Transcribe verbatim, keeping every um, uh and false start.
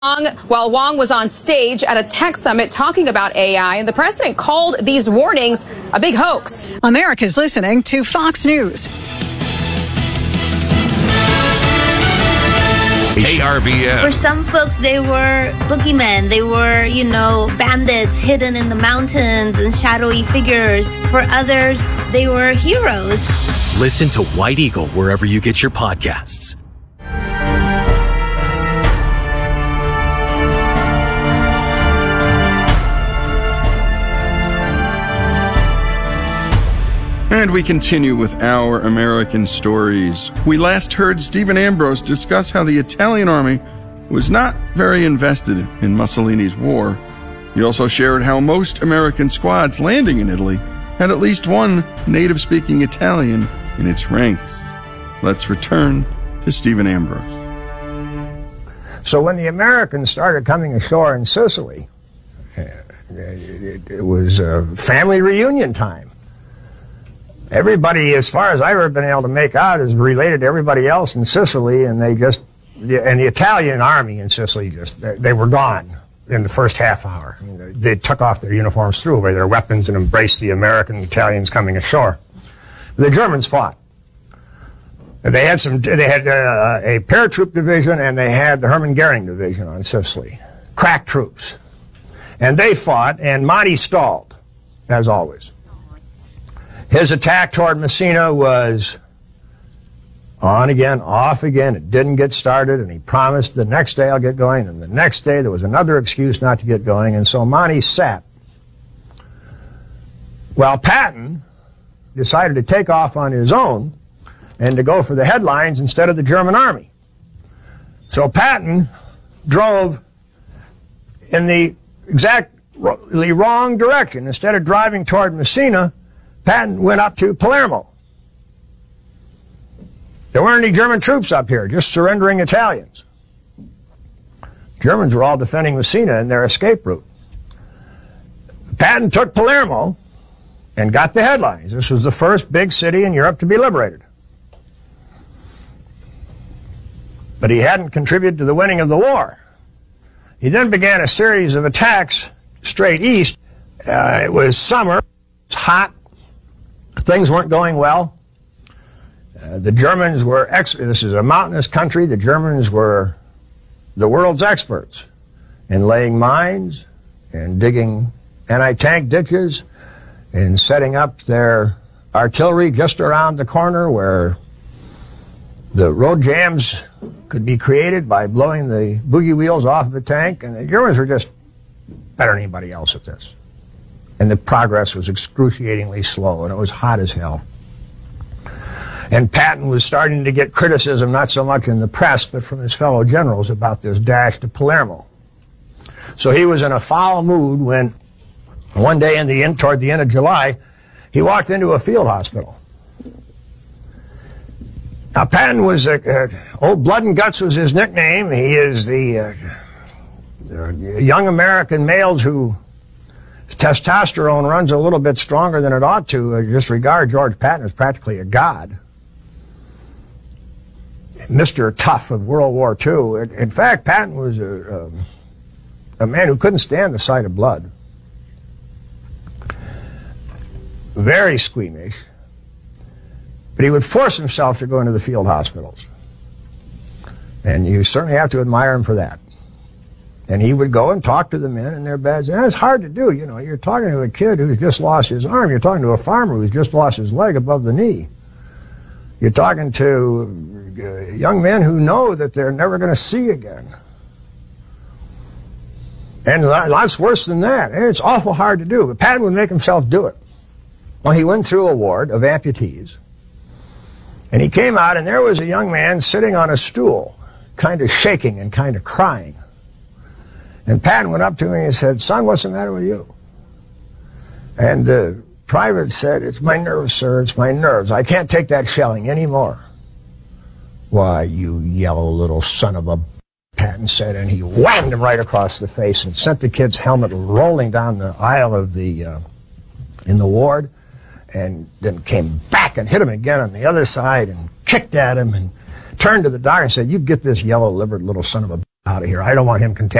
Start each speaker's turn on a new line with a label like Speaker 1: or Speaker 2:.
Speaker 1: While Wong was on stage at a tech summit talking about A I, and the president called these warnings a big hoax.
Speaker 2: America's listening to Fox News.
Speaker 3: A R B N.
Speaker 4: For some folks, they were boogeymen. They were, you know, bandits hidden in the mountains and shadowy figures. For others, they were heroes.
Speaker 3: Listen to White Eagle wherever you get your podcasts.
Speaker 5: And we continue with our American stories. We last heard Stephen Ambrose discuss how the Italian army was not very invested in Mussolini's war. He also shared how most American squads landing in Italy had at least one native-speaking Italian in its ranks. Let's return to Stephen Ambrose.
Speaker 6: So when the Americans started coming ashore in Sicily, it, it was a family reunion time. Everybody, as far as I've ever been able to make out, is related to everybody else in Sicily, and they just, and the Italian army in Sicily just, they were gone in the first half hour. I mean, they took off their uniforms, threw away their weapons, and embraced the American Italians coming ashore. The Germans fought. They had some, they had uh, a paratroop division, and they had the Hermann Goering division on Sicily. Crack troops. And they fought, and Monty stalled, as always. His attack toward Messina was on again, off again. It didn't get started, and he promised the next day I'll get going, and the next day there was another excuse not to get going, and so Monty sat. While Patton decided to take off on his own and to go for the headlines instead of the German army. So Patton drove in the exactly wrong direction. Instead of driving toward Messina, Patton went up to Palermo. There weren't any German troops up here, just surrendering Italians. Germans were all defending Messina in their escape route. Patton took Palermo and got the headlines. This was the first big city in Europe to be liberated. But he hadn't contributed to the winning of the war. He then began a series of attacks straight east. Uh, it was summer, it was hot. Things weren't going well. Uh, the Germans were, ex this is a mountainous country, the Germans were the world's experts in laying mines and digging anti-tank ditches and setting up their artillery just around the corner where the road jams could be created by blowing the boogie wheels off of the tank. And the Germans were just better than anybody else at this. And the progress was excruciatingly slow, and it was hot as hell. And Patton was starting to get criticism, not so much in the press, but from his fellow generals about this dash to Palermo. So he was in a foul mood when one day in the end, toward the end of July, he walked into a field hospital. Now, Patton was, a, uh, Old Blood and Guts was his nickname. He is the uh, uh, young American males who testosterone runs a little bit stronger than it ought to. Uh, just regard George Patton as practically a god. Mister Tough of World War Two. In, in fact, Patton was a, um, a man who couldn't stand the sight of blood. Very squeamish. But he would force himself to go into the field hospitals. And you certainly have to admire him for that. And he would go and talk to the men in their beds. And it's hard to do, you know. You're talking to a kid who's just lost his arm. You're talking to a farmer who's just lost his leg above the knee. You're talking to uh, young men who know that they're never going to see again. And lots worse than that. And it's awful hard to do. But Patton would make himself do it. Well, he went through a ward of amputees. And he came out, and there was a young man sitting on a stool, kind of shaking and kind of crying. And Patton went up to him and he said, "Son, what's the matter with you?" And the private said, "It's my nerves, sir, it's my nerves. I can't take that shelling anymore." "Why, you yellow little son of a," Patton said, and he whammed him right across the face and sent the kid's helmet rolling down the aisle of the, uh, in the ward, and then came back and hit him again on the other side and kicked at him and turned to the doctor and said, "You get this yellow-livered little son of a out of here. I don't want him contaminated.